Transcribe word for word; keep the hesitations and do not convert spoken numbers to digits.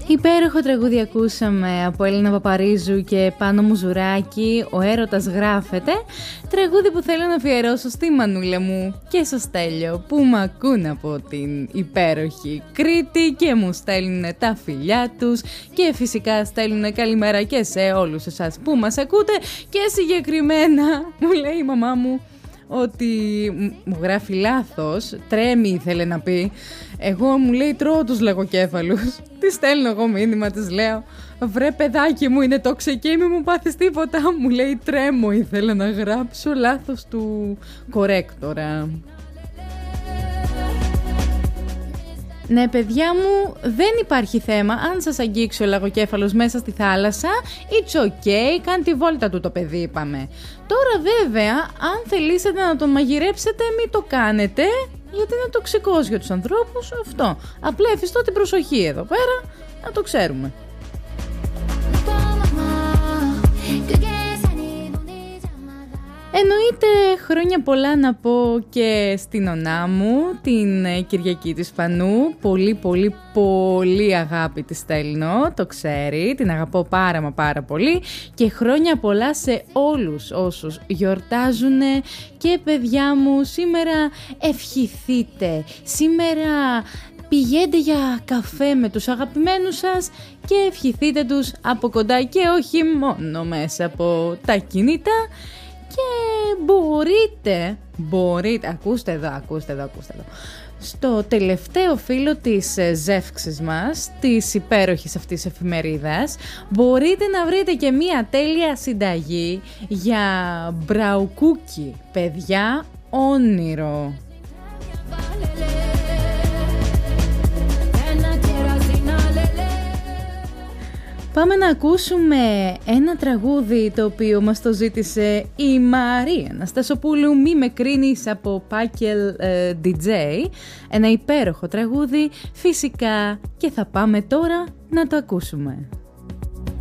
Υπέροχο τραγούδι ακούσαμε από Έλληνα Παπαρίζου και Πάνο Μουζουράκη, «Ο έρωτας γράφεται». Τραγούδι που θέλω να αφιερώσω στη Μανούλα μου και στο Στέλιο που μ' ακούν από την υπέροχη Κρήτη και μου στέλνουν τα φιλιά τους και φυσικά στέλνουν καλημέρα και σε όλους εσάς που μας ακούτε και συγκεκριμένα μου λέει η μαμά μου ότι μου γράφει λάθος, τρέμει ήθελε να πει. Εγώ μου λέει τρώω τους λαγοκέφαλους. Τη στέλνω εγώ μήνυμα, της λέω βρε παιδάκι μου είναι το ξεκί, μη μου πάθεις τίποτα. Μου λέει τρέμω ήθελε να γράψω, λάθος του κορέκτορα. Ναι παιδιά μου, δεν υπάρχει θέμα. Αν σας αγγίξει ο λαγοκέφαλος μέσα στη θάλασσα, it's ok, κάνει τη βόλτα του το παιδί είπαμε. Τώρα βέβαια, αν θελήσετε να τον μαγειρέψετε, μην το κάνετε, γιατί είναι τοξικός για τους ανθρώπους, αυτό. Απλά εφιστώ την προσοχή εδώ πέρα, να το ξέρουμε. Εννοείται χρόνια πολλά να πω και στην ονά μου, την Κυριακή της Φανού. Πολύ πολύ πολύ αγάπη της στέλνω, το ξέρει, την αγαπώ πάρα μα πάρα πολύ. Και χρόνια πολλά σε όλους όσους γιορτάζουν. Και παιδιά μου, σήμερα ευχηθείτε, σήμερα πηγαίνετε για καφέ με τους αγαπημένους σας και ευχηθείτε τους από κοντά και όχι μόνο μέσα από τα κινητά. Και μπορείτε, μπορείτε, ακούστε εδώ, ακούστε εδώ, ακούστε εδώ. Στο τελευταίο φύλλο της ζεύξης μας, της υπέροχης αυτής εφημερίδας, μπορείτε να βρείτε και μία τέλεια συνταγή για μπραουκούκι. Παιδιά, όνειρο. Πάμε να ακούσουμε ένα τραγούδι το οποίο μας το ζήτησε η Μαρία Αναστασοπούλου, «Μη με κρίνεις» από Πάκελ ε, ντι τζέι. Ένα υπέροχο τραγούδι φυσικά και θα πάμε τώρα να το ακούσουμε.